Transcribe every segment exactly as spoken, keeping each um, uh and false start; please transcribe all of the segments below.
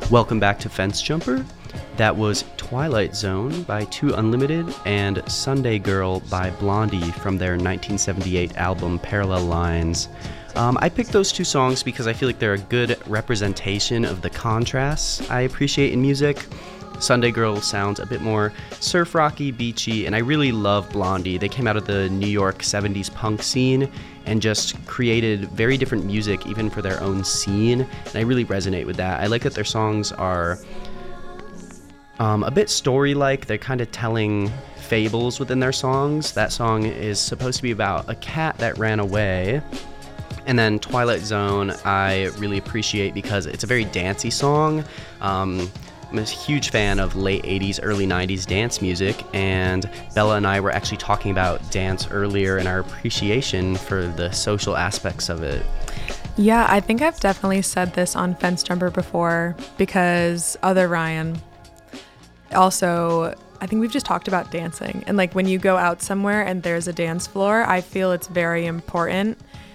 Welcome back to Fence Jumper. That was Twilight Zone by Two Unlimited and Sunday Girl by Blondie from their nineteen seventy-eight album Parallel Lines. Um, I picked those two songs because I feel like they're a good representation of the contrasts I appreciate in music. Sunday Girl sounds a bit more surf rocky, beachy, and I really love Blondie. They came out of the New York seventies punk scene and just created very different music even for their own scene, and I really resonate with that. I like that their songs are um, a bit story-like. They're kind of telling fables within their songs. That song is supposed to be about a cat that ran away. And then Twilight Zone I really appreciate because it's a very dancey song. Um, I'm a huge fan of late eighties, early nineties dance music, and Bella and I were actually talking about dance earlier and our appreciation for the social aspects of it. Yeah, I think I've definitely said this on Fence Jumper before because other Ryan. Also, I think we've just talked about dancing. And like when you go out somewhere and there's a dance floor, I feel it's very important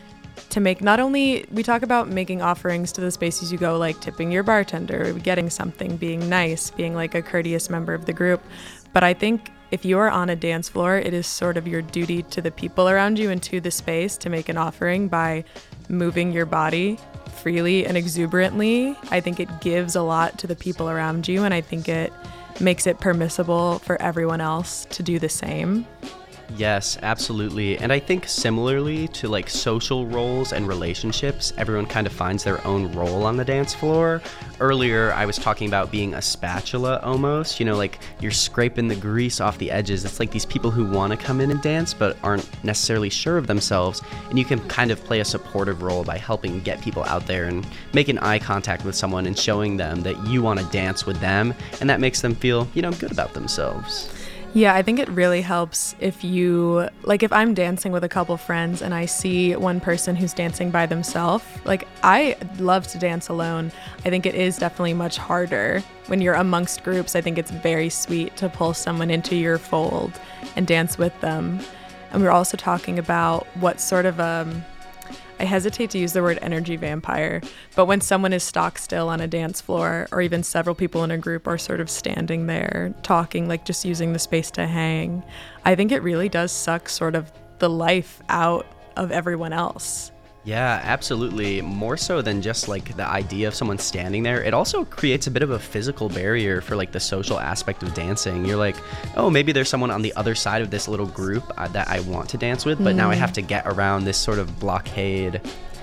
to make, not only, we talk about making offerings to the spaces you go, like tipping your bartender, getting something, being nice, being like a courteous member of the group. But I think if you are on a dance floor, it is sort of your duty to the people around you and to the space to make an offering by moving your body freely and exuberantly. I think it gives a lot to the people around you, and I think it makes it permissible for everyone else to do the same. Yes, absolutely. And I think similarly to like social roles and relationships, everyone kind of finds their own role on the dance floor. Earlier, I was talking about being a spatula almost, you know, like you're scraping the grease off the edges. It's like these people who want to come in and dance but aren't necessarily sure of themselves. And you can kind of play a supportive role by helping get people out there and making eye contact with someone and showing them that you want to dance with them. And that makes them feel, you know, good about themselves. Yeah, I think it really helps if you, like if I'm dancing with a couple friends and I see one person who's dancing by themselves, like I love to dance alone. I think it is definitely much harder when you're amongst groups. I think it's very sweet to pull someone into your fold and dance with them. And we were also talking about what sort of, um, I hesitate to use the word energy vampire, but when someone is stock still on a dance floor, or even several people in a group are sort of standing there talking, like just using the space to hang, I think it really does suck sort of the life out of everyone else. Yeah, absolutely. More so than just like the idea of someone standing there, it also creates a bit of a physical barrier for like the social aspect of dancing. You're like, oh, maybe there's someone on the other side of this little group uh, that I want to dance with, but mm. now I have to get around this sort of blockade.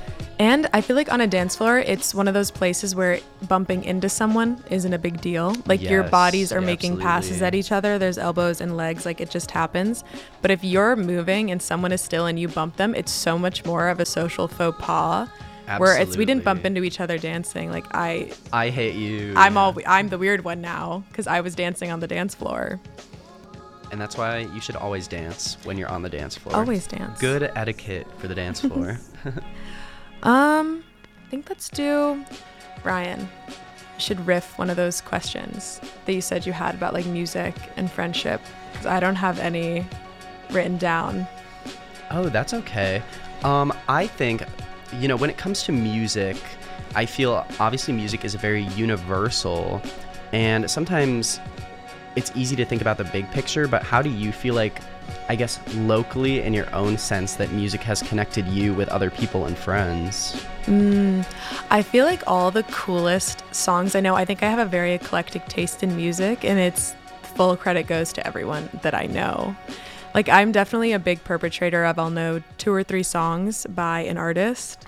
And I feel like on a dance floor, it's one of those places where bumping into someone isn't a big deal. Like yes, your bodies are yeah, making absolutely. passes at each other. There's elbows and legs, like it just happens. But if you're moving and someone is still and you bump them, it's so much more of a social faux pas. Absolutely. Where it's we didn't bump into each other dancing. Like I, I hate you. I'm all I'm the weird one now because I was dancing on the dance floor. And that's why you should always dance when you're on the dance floor. Always dance. Good etiquette for the dance floor. um. I think let's do, Ryan, you should riff one of those questions that you said you had about like music and friendship, because I don't have any written down. Oh, that's okay. Um, I think, you know, when it comes to music, I feel obviously music is very universal, and sometimes it's easy to think about the big picture, but how do you feel like, I guess, locally in your own sense that music has connected you with other people and friends? Mm, I feel like all the coolest songs I know, I think I have a very eclectic taste in music, and it's full credit goes to everyone that I know. Like I'm definitely a big perpetrator of I'll know two or three songs by an artist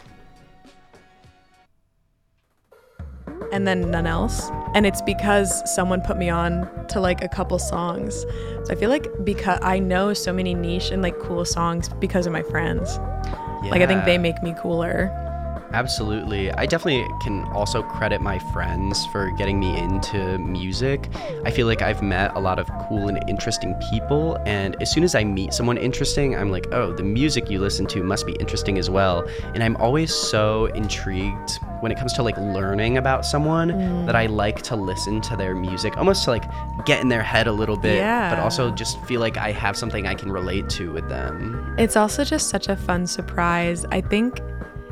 and then none else. And it's because someone put me on to like a couple songs. So I feel like because I know so many niche and like cool songs because of my friends. Yeah. Like I think they make me cooler. Absolutely. I definitely can also credit my friends for getting me into music. I feel like I've met a lot of cool and interesting people, and as soon as I meet someone interesting, I'm like, oh, the music you listen to must be interesting as well. And I'm always so intrigued when it comes to like learning about someone mm. that I like to listen to their music, almost to like get in their head a little bit, yeah. but also just feel like I have something I can relate to with them. It's also just such a fun surprise. I think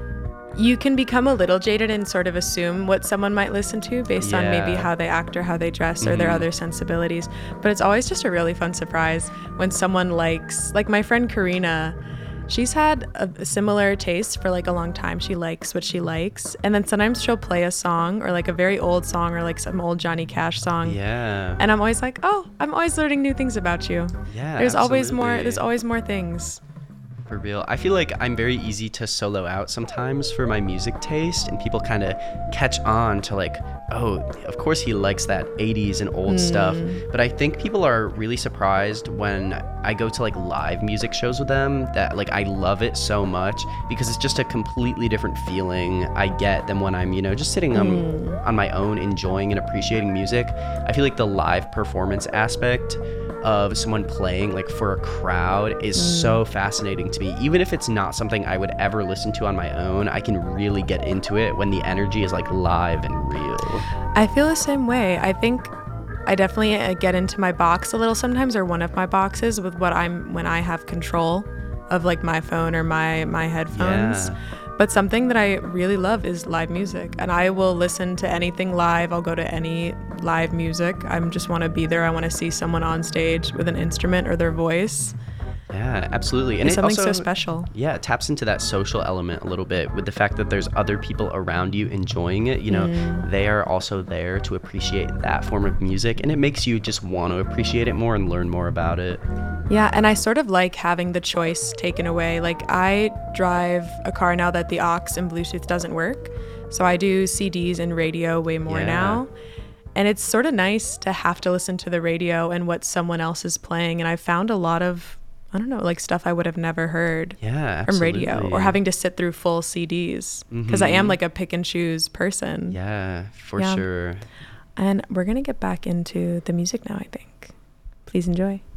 you can become a little jaded and sort of assume what someone might listen to based Yeah. on maybe how they act or how they dress or their Mhm. other sensibilities. But it's always just a really fun surprise when someone likes, like my friend Karina, she's had a, a similar taste for like a long time. She likes what she likes. And then sometimes she'll play a song or like a very old song or like some old Johnny Cash song. Yeah. And I'm always like, oh, I'm always learning new things about you. Yeah, There's always more, absolutely. there's always more things. For real. I feel like I'm very easy to solo out sometimes for my music taste, and people kind of catch on to like, oh, of course he likes that eighties and old stuff. But I think people are really surprised when I go to like live music shows with them that like I love it so much, because it's just a completely different feeling I get than when I'm, you know, just sitting um, on my own enjoying and appreciating music. I feel like the live performance aspect of someone playing like for a crowd is Mm. so fascinating to me. Even if it's not something I would ever listen to on my own, I can really get into it when the energy is like live and real. I feel the same way. I think I definitely uh, get into my box a little sometimes, or one of my boxes with what I'm when I have control of like my phone or my my headphones. Yeah. But something that I really love is live music, and I will listen to anything live. I'll go to any live music. I just want to be there. I want to see someone on stage with an instrument or their voice. Yeah, absolutely. And It's it something also, so special. Yeah, it taps into that social element a little bit with the fact that there's other people around you enjoying it. You know, Mm. they are also there to appreciate that form of music, and it makes you just want to appreciate it more and learn more about it. Yeah, and I sort of like having the choice taken away. Like I drive a car now that the aux and Bluetooth doesn't work. So I do C Ds and radio way more Yeah. now. And it's sort of nice to have to listen to the radio and what someone else is playing. And I found a lot of, I don't know, like stuff I would have never heard Yeah, from absolutely. radio, or having to sit through full C Ds, because I am Mhm. like a pick and choose person. Yeah, for Yeah. sure. And we're going to get back into the music now, I think. Please enjoy.